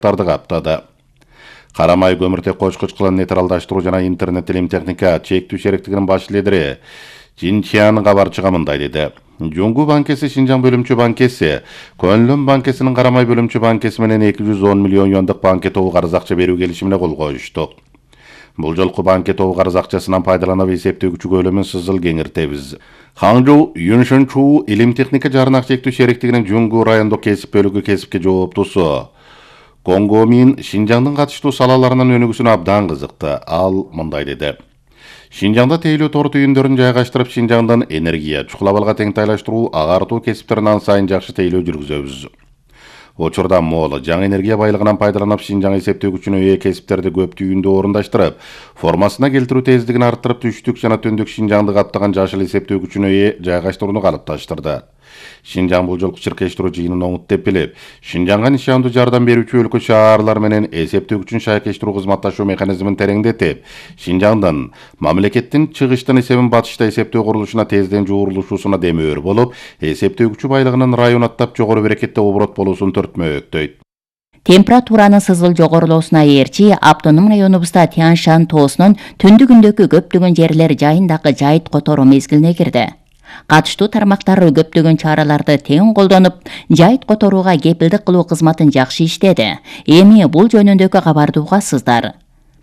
каптады. Карамай көмүртек кочкуч кылын нейтралдаштыруу жана интернет илим техника чектүү шериктигинин баш лидери Жин Чиан кабарчыга мындай деди. Жуңгу банкеси Шинжаң бөлүмчү банкеси, Көнлөн банкесинин Карамай бөлүмчү банкеси менен 210 миллион юандык банке тобу карыз акча берүү келишимине кол коюштук. Бул жолку банке тобу карыз акчасынан пайдаланып эсептөгүчү көлөмүн сызыл кеңиртебиз. Хаңжоу Юншэнчу илим техника жарнак чектүү шериктигинин Жуңгу райондук кесип бөлүгү кесипке жооптусу Конго Мин Шинжаңдын катыштуу салаларынын өнүгүүсүнө абдан кызыкты. Ал мындай деди. Шинжаңда тейлөө тор түйүндөрүн жайгаштырып, Шинжаңдын энергия, чукулабалга теңтайлаштыруу, агартуу кесиптерин ан сайын жакшы тейлөө жүргүзөбүз. Учурда мол жаңы энергия байлыгынан пайдаланып, Шинжаң эсептөгүчүнө ээ кесиптерди көп түйүндө орундаштырып, формасына келтирүү тездигин арттырып, түштүк жана түндүк Шинжаңды каптаган жашыл эсептөгүчүнө ээ жайгаштырууну калыпташтырды. Шинжаң бул жолку чиркештирүү жыйынын оңут деп билип, Шинжаңга нишандуу жардам берүүчү өлкө шаарлар менен эсептөгүчүн шайкештирүү кызматташуу механизмин тереңдетип, Шинжаңдын мамлекеттин чыгыштын эсебин батышта эсептөө курулушуна тезден жуурулушуусуна демөөр болуп, эсептөгүчү байлыгынын район аттап жогору берекетте оборот болуусун төртмөктөйт. Температуранын сызыл жогорулоосуна ээрчи автоном районубузда Тянь-Шань тоосунун түндүгүндөгү көптөгөн жерлер жайындагы жайыт которуу мезгилине кирди. Катыштуу тармактар көптөгөн чараларды тең колдонуп, жайыт которууга кепилдик кылуу кызматын жакшы иштеди. Эми бул жөнүндөгү кабарды угасыздар.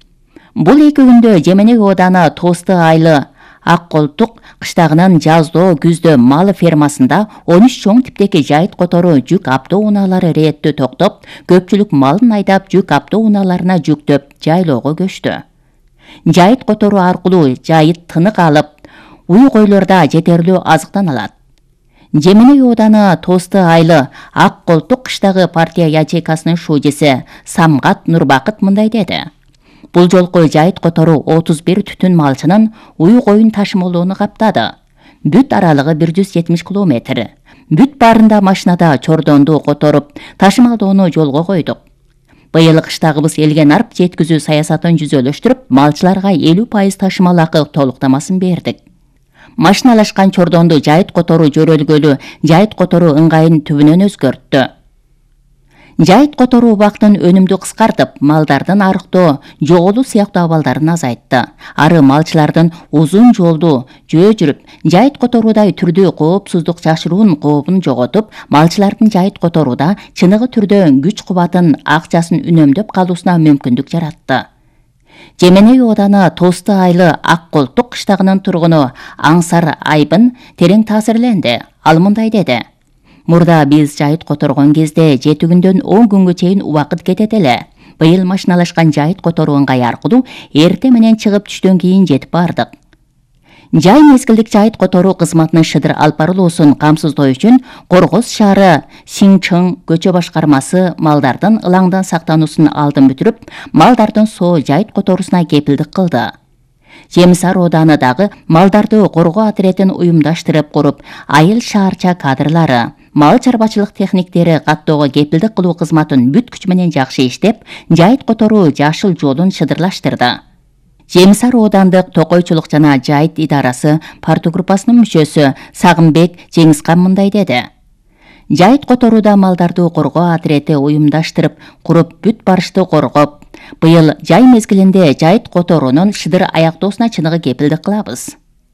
Бул 2 күндө Жеменек ооданы Тоосты айлы Ак Колтук кыштагынын жаздоо күздө мал фермасында 13 чоң типтеги жайыт которуу жүк автоо унаалары реттөө токтоп, көпчүлүк малын айдап жүк автоо унааларына жүктөп жайлоого көчтү. Жайыт которуу аркылуу жайыт тынык алып, уй койлорда жетерлүү азыктан алат. Жеменек ооданы Тоосты айлы Ак Колтук кыштагы партия ячейкасынын шужеси Самгат Нурбакыт мындай деди. Бул жолку жайыт которуу 31 түтүн малчынын уй коюн ташымалоону каптады. Бүт аралыгы 170 километр. Бүт баарында машинада чордонду которуп, ташымалоону жолго койдук. Быйыл кыштагыбыз элге нарп жеткизүү саясатын жүзөлөштүрүп, малчыларга 50% ташымал акы толуктамасын бердик. Машиналашкан чордонду жайыт которуу жөрөлгөлү жайыт которуу ыңгайын түбүнөн өзгөрттү. Жайыт которуу убактын өнүмдү кыскартып, малдардын арыктоо, жоголуу сыяктуу абалдарын азайтты. Ары малчылардын узун жолду жөө жүрүп, жайыт которуудай түрдүү коопсуздук жашыруун коопун жоготуп, малчылардын жайыт которууда чыныгы түрдө күч кубатын, акчасын үнөмдөп калуусуна мүмкүндүк жаратты. Жеменек ооданы Тоосты айлы Ак Колтук кыштагынын тургуну Аңсар Айбын терең таасирленди. Ал мындай деди. Мурда биз жайыт которгон кезде 7 күндөн 10 күнгө чейин убакыт кетет эле. Быйыл машиналашкан жайыт которуу ыңгайы аркылуу эрте менен чыгып түштөн кийин жетип бардык. Жай мезгилдик жайыт которуу кызматынын шыдыр алып барылуусун камсыздоо үчүн Коргоз шаары Сиңчың көчө башкармасы малдардын ылаңдан сактануусун алдын бүтүрүп, малдардын соо жайыт которуусуна кепилдик кылды. Жемисар ооданы дагы малдарды коргоо отрядын уюмдаштырып куруп, айыл шаарча кадрлары, мал чарбачылык техниктери каттоого кепилдик кылуу кызматын бүт күч менен жакшы иштеп, жайыт которуу жашыл жолун шыдырлаштырды. Жемисар оодандык токойчулук жана жайыт идарасы парту группасынын мүчөсү Сагынбек Жеңискан мындай деди. Жайыт которууда малдарды коргоо отряды уюмдаштырып, куруп бүт барышты коргоп, быйыл жай мезгилинде жайыт которуунун шыдыр аяктоосуна чыныгы кепилдик кылабыз.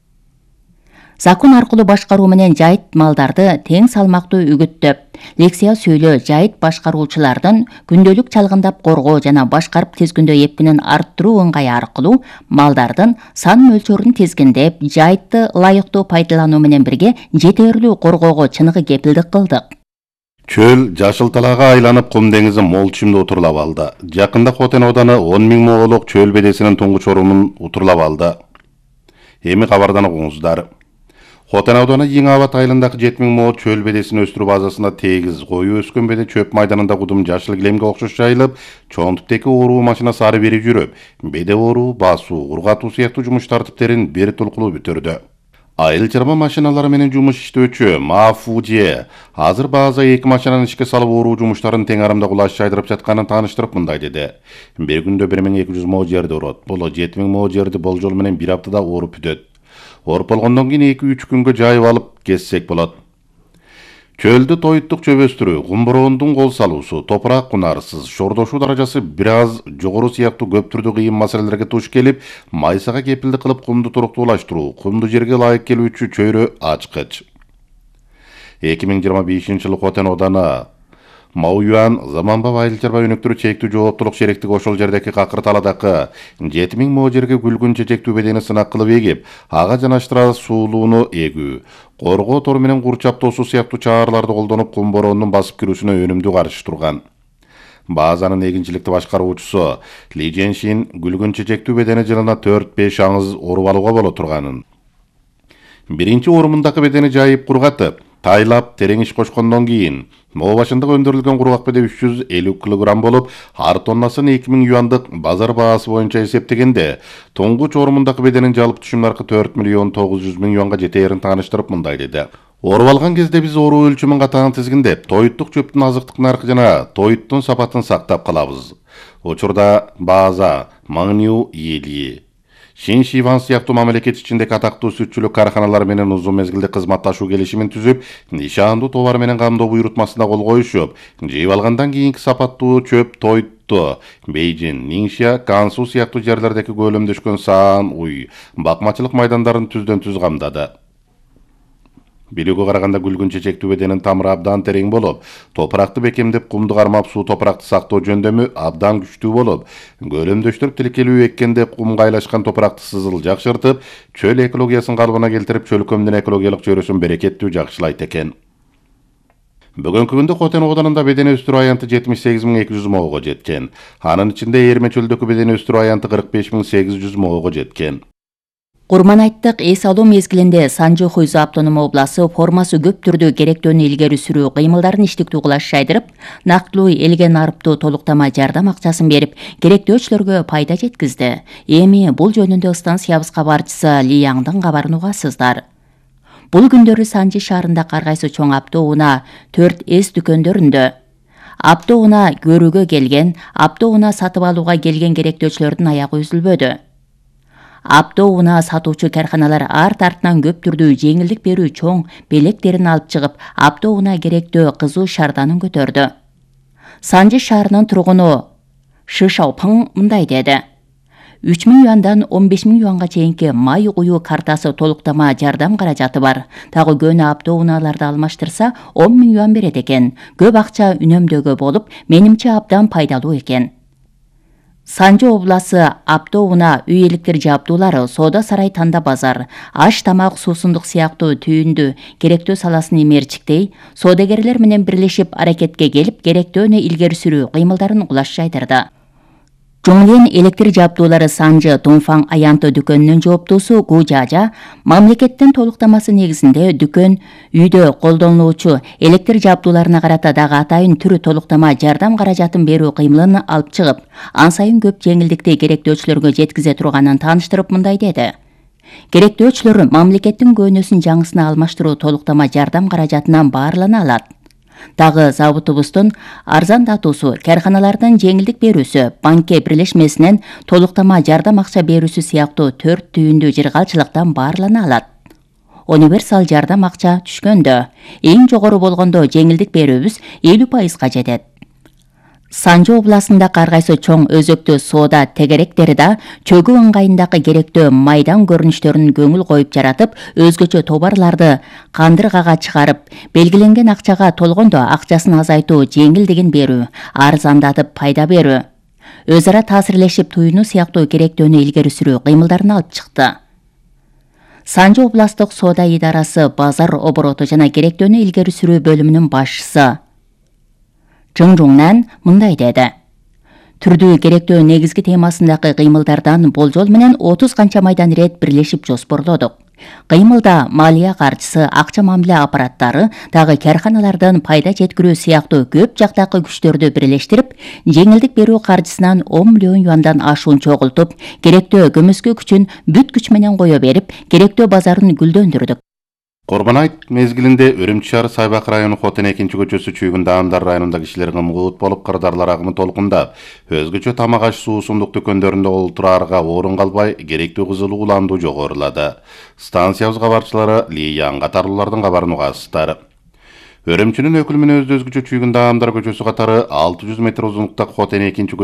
Закон аркылуу башкаруу менен жайыт малдарды тең салмактуу үгүттөп, лекция сүйлөө жайыт башкаруучулардын күндөлүк чалгындап коргоо жана башкарып тизгиндөө эпкинин арттыруу ыңгайы аркылуу малдардын сан мөлчөрүн тизгиндеп, жайытты ылайыктуу пайдалануу менен бирге жетерлүү коргоого чыныгы кепилдик кылдык. Чөл жашыл талаага айланып кум деңизи мол чымды утурлап алды. Жакында Хотен ооданы 10 000 моголук чөл бедесинин туңгуч орумун утурлап алды. Эми кабардан угуңуздар. Хотен ооданы Еңабат айылындагы 7 000 мо чөл бедесин өстүрүү базасында тегиз кою өскөн беде чөп майданында кудум жашыл килемге окшош жайылып, чоң типтеги оруу машинасы ары бери жүрүп, беде оруу, басуу, ургатуу сыяктуу жумуш тартипттерин бир тулкулуу бүтүрдү. Айыл чарба машиналары менен жумуш иштөөчү Мафужи азыр бааза 2 машинаны ишке салып оруу жумуштарын тең арымда кулаш жайдырып жатканын тааныштырып мындай деди. Бир күндө 1200 мо жерди урот. Бул 7 000 мо жерди болжол менен бир аптада оруп бүтөт. Оруп болгондон кийин 2-3 күнгө жайып алып кессек болот. Чөлдү тоюттук чөп өстүрүү, кумбуроондун кол салуусу, топурак кунарсыз, шордошуу даражасы бир аз жогору сыяктуу көп түрдүү кыйын маселелерге туш келип, майсага кепилдик кылып кумду туруктуулаштыруу, кумду жерге ылайык келүүчү чөйрө ачкыч. 2025-жылы Хотен ооданы Маоюан заманбап айыл чарба өнүктүрүү чектүү жооптулук шериктиги ошол жердеки какыр таладакы 7000 мо жерге күлгүн чечектүү бедени сынак кылып эгип, ага жанаштыра суулууну эгүү, коргоо тору менен курчап тосуу сыяктуу чараларды колдонуп кум бороондун басып кирүүсүнө өнүмдүү каршы турган. Базанын эгинчиликти башкаруучусу Ли Женшин күлгүн чечектүү бедени жылына 4-5 аңыз оруп алууга боло турганын. Биринчи орумундагы бедени жайып кургатып, тайлап терең иш кошкондон кийин Мо башындагы өндүрүлгөн кургак беде 350 кг болуп, ар тоннасын 2000 юандык базар баасы боюнча эсептегенде, туңгуч орумундагы беденин жалпы түшүм наркы 4 миллион 900 000 юанга жетээрин тааныштырып мындай деди. Оруп алган кезде биз оруу өлчөмүн катаң тизгиндеп, тоюттук чөптүн азыктык наркы жана тоюттун сапатын сактап калабыз. Учурда база, Магниу Йели, Шиншиван сыяктуу мамлекет ичиндеги атактуу сүтчүлүк карканалары менен узун мезгилдик кызматташуу келишимин түзүп, нишандуу товар менен камдоо буйрутмасына кол коюшуп, жыйып алгандан кийинки сапаттуу чөп тоютту Бейжин, Ниңша, Кансу сыяктуу жерлердеги көлөмдөшкөн саан уй, бакмачылык майдандарын түздөн түз камдады. Билүүгө караганда күлгүн чечектүү беденин тамыры абдан терең болуп, топуракты бекемдеп кумду кармап суу топуракты сактоо жөндөмү абдан күчтүү болуп, көлөмдөштөрүп тилкелүү эккенде кумга айлашкан топуракты сызыл жакшыртып, чөл экологиясын калыбына келтирип, чөлкөмдүн экологиялык чөйрөсүн берекеттүү жакшылайт экен. Бүгүнкү күндө Хотен ооданында бедени өстүрүү аянты 78200 моого жеткен. Анын ичинде Эрме чөлдөгү бедени өстүрүү аянты 45800 моого жеткен. Курман айттык эс алуу мезгилинде Санжы Хуйзу автоном обласы формасы көп түрдүү керектөөнү илгери сүрүү кыймылдарын иштиктүү кылаш жайдырып, нактылуу элге нарыптуу толуктама жардам акчасын берип, керектөөчүлөргө пайда жеткизди. Эми бул жөнүндө станциябыз кабарчысы Ли Яңдын кабарын угасыздар. Бул күндөрү Санжы шаарында каргайсы чоң автоунаа 4С дүкөндөрүндө автоунаа көрүүгө келген, автоунаа сатып алууга келген керектөөчүлөрдүн аягы үзүлбөдү. Автоунаа сатуучу карканалар арт артынан көп түрдүү жеңилдик берүү чоң белектерин алып чыгып, автоунаа керектөө кызуу шарданын көтөрдү. Санжы шаарынын тургуну Шы Шаопың мындай деди. 3000 юандан 15000 юанга чейинки май куюу картасы толуктама жардам каражаты бар. Дагы көнө автоунааларды алмаштырса 10.000 юан берет экен. Көп акча үнөмдөөгө болуп, менимче абдан пайдалуу экен. Санжы обласы автоунаа үй электр жабдуулары, соода сарай, танда базар, аш тамак, суусундук сыяктуу түйүндү керектөө саласын имерчиктей, соодагерлер менен бирлешип аракетке келип, керектөөнү илгери сүрүү кыймылдарын кулаш жайдырды. Жуңлен электр жабдуулары Санжы Дунфаң аянты дүкөнүнүн жооптуусу Гу Жажа мамлекеттин толуктамасы негизинде дүкөн үйдө колдонулуучу электр жабдууларына карата дагы атайын түрү толуктама жардам каражатын берүү кыймылын алып чыгып, ан сайын көп жеңилдикти керектөөчүлөргө жеткизе турганын тааныштырып мындай деди. Керектөөчүлөр мамлекеттин көөнөсүн жаңысына алмаштыруу толуктама жардам каражатынан баарлана алат. Дагы заводубуздун арзандатуусу, карканалардын жеңилдик берүүсү, банке бирлешмесинен толуктама жардам акча берүүсү сыяктуу 4 түйүндүү жыргалчылыктан баарлана алат. Универсал жардам акча түшкөндө, эң жогору болгондо жеңилдик берүүбүз 50% жетет. Санжы обласында каргайсы чоң өзөктүү соода тегеректери да чөгүү ыңгайындагы керектөө майдан көрүнүштөрүн көңүл коюп жаратып, өзгөчө товарларды кандыргага чыгарып, белгиленген акчага толгондо акчасын азайтуу, жеңилдигин берүү, арзандатып пайда берүү, өз ара таасирлешип туюну сыяктуу керектөөнү илгери сүрүү кыймылдарын алып чыкты. Санжы областык соода идарасы базар обороту жана керектөөнү илгери сүрүү бөлүмүнүн башчысы Чың Жуңнан мындай деди. Түрдүү керектөө негизги темасындагы кыймылдардан болжол менен 30 канча майдан ирет бирлешип жоспорлодук. Кыймылда малия каржысы, акча мамиле аппараттары, дагы карканалардын пайда жеткирүү сыяктуу көп жактагы күчтөрдү бирлештирип, жеңилдик берүү каржысынан 10 миллион юандан ашуун чогултуп, керектөө көмөскө күчүн бүт күч менен кое берип, керектөө базарын гүлдөндүрдүк. Курман айт мезгилинде Өрүмчү шаары Сайбак району Хотен 2-көчөсү чүйгүндө Андар районунда кишилер кымгуут болуп кырдаарлар агымы толкундап, өзгөчө тамак аш суусундук дүкөндөрүндө олтураарга орун калбай, керектүү кызыл уланду жогорулады. Станциябыз кабарчылары Ли Яң катарлуулардын кабарын угасыздар. Өрөмчүнүн өкүлү менен өзгөчө чүйгүн Даамдар көчөсү катары 600 метр узунлуктагы Хотен экинчи